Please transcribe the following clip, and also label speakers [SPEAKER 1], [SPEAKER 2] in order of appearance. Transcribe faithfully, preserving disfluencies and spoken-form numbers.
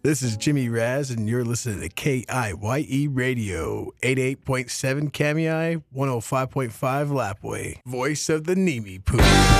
[SPEAKER 1] This is Jimmy Raz, and you're listening to K I Y E Radio, eighty-eight point seven Kamiai, one oh five point five Lapway. Voice of the Nimi Poo.